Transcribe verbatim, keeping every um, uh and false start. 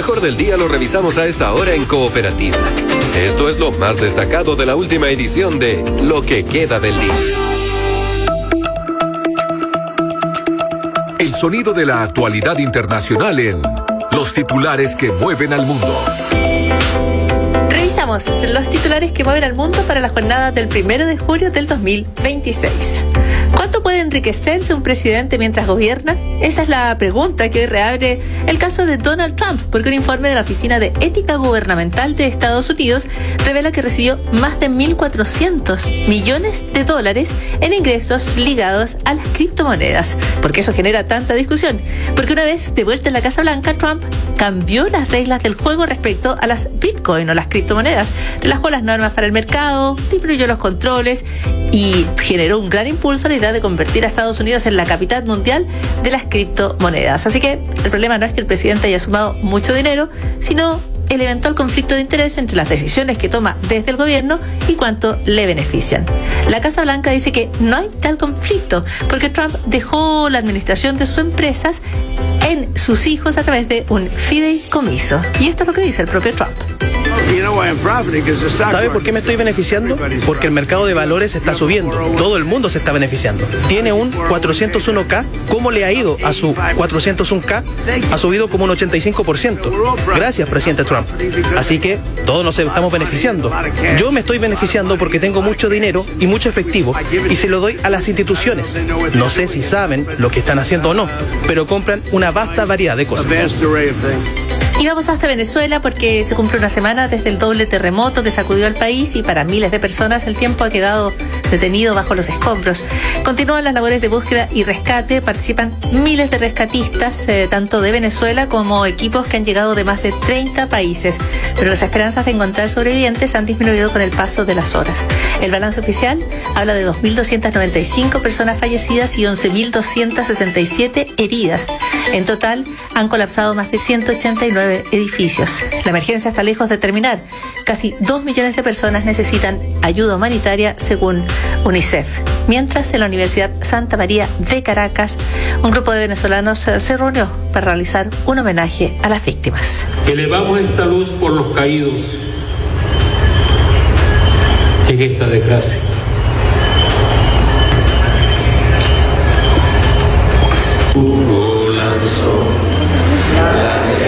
mejor del día lo revisamos a esta hora en Cooperativa. Esto es lo más destacado de la última edición de Lo que queda del día. El sonido de la actualidad internacional en Los titulares que mueven al mundo. Revisamos los titulares que mueven al mundo para la jornada del primero de julio del dos mil veintiséis. ¿Cuánto puede enriquecerse un presidente mientras gobierna? Esa es la pregunta que hoy reabre el caso de Donald Trump, porque un informe de la Oficina de Ética Gubernamental de Estados Unidos revela que recibió más de mil cuatrocientos millones de dólares en ingresos ligados a las criptomonedas. ¿Por qué eso genera tanta discusión? Porque una vez de vuelta en la Casa Blanca, Trump cambió las reglas del juego respecto a las Bitcoin o las criptomonedas, relajó las normas para el mercado, disminuyó los controles y generó un gran impulso a la idea de convertir a Estados Unidos en la capital mundial de las criptomonedas. Así que el problema no es que el presidente haya sumado mucho dinero, sino el eventual conflicto de interés entre las decisiones que toma desde el gobierno y cuánto le benefician. La Casa Blanca dice que no hay tal conflicto porque Trump dejó la administración de sus empresas en sus hijos a través de un fideicomiso. Y esto es lo que dice el propio Trump. ¿Sabe por qué me estoy beneficiando? Porque el mercado de valores está subiendo. Todo el mundo se está beneficiando. Tiene un cuatrocientos uno K. ¿Cómo le ha ido a su cuatrocientos uno K? Ha subido como un ochenta y cinco por ciento. Gracias, presidente Trump. Así que todos nos estamos beneficiando. Yo me estoy beneficiando porque tengo mucho dinero y mucho efectivo y se lo doy a las instituciones. No sé si saben lo que están haciendo o no, pero compran una vasta variedad de cosas. Y vamos hasta Venezuela porque se cumple una semana desde el doble terremoto que sacudió al país y para miles de personas el tiempo ha quedado detenido bajo los escombros. Continúan las labores de búsqueda y rescate, participan miles de rescatistas, eh, tanto de Venezuela como equipos que han llegado de más de treinta países, pero las esperanzas de encontrar sobrevivientes han disminuido con el paso de las horas. El balance oficial habla de dos mil doscientas noventa y cinco personas fallecidas y once mil doscientas sesenta y siete heridas. En total han colapsado más de ciento ochenta y nueve edificios. La emergencia está lejos de terminar. Casi dos millones de personas necesitan ayuda humanitaria según UNICEF. Mientras, en la Universidad Santa María de Caracas, un grupo de venezolanos se reunió para realizar un homenaje a las víctimas. Elevamos esta luz por los caídos en esta desgracia. Uno lanzó la